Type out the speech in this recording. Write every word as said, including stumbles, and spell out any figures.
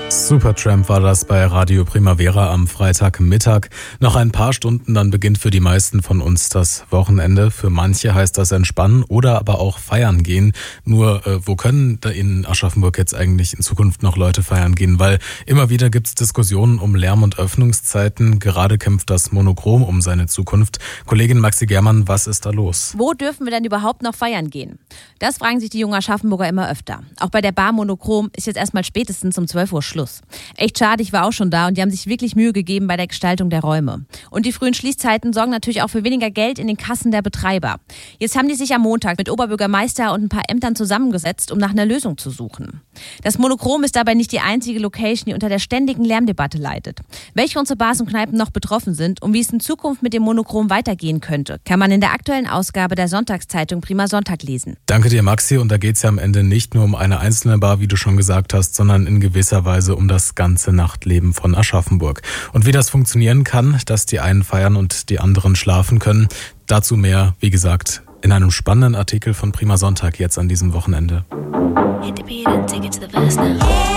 Supertramp war das bei Radio Primavera am Freitagmittag. Noch ein paar Stunden, dann beginnt für die meisten von uns das Wochenende. Für manche heißt das entspannen oder aber auch feiern gehen. Nur, äh, wo können da in Aschaffenburg jetzt eigentlich in Zukunft noch Leute feiern gehen? Weil immer wieder gibt es Diskussionen um Lärm- und Öffnungszeiten. Gerade kämpft das Monochrom um seine Zukunft. Kollegin Maxi Germann, was ist da los? Wo dürfen wir denn überhaupt noch feiern gehen? Das fragen sich die jungen Aschaffenburger immer öfter. Auch bei der Bar Monochrom ist jetzt erstmal spätestens um zwölf Uhr Schluss. Echt schade, ich war auch schon da und die haben sich wirklich Mühe gegeben bei der Gestaltung der Räume. Und die frühen Schließzeiten sorgen natürlich auch für weniger Geld in den Kassen der Betreiber. Jetzt haben die sich am Montag mit Oberbürgermeister und ein paar Ämtern zusammengesetzt, um nach einer Lösung zu suchen. Das Monochrom ist dabei nicht die einzige Location, die unter der ständigen Lärmdebatte leidet. Welche unsere Bars und Kneipen noch betroffen sind und wie es in Zukunft mit dem Monochrom weitergehen könnte, kann man in der aktuellen Ausgabe der Sonntagszeitung Prima Sonntag lesen. Danke dir, Maxi. Und da geht es ja am Ende nicht nur um eine einzelne Bar, wie du schon gesagt hast, sondern in gewisser Weise um das ganze Nachtleben von Aschaffenburg. Und wie das funktionieren kann, dass die einen feiern und die anderen schlafen können, dazu mehr, wie gesagt, in einem spannenden Artikel von Prima Sonntag jetzt an diesem Wochenende.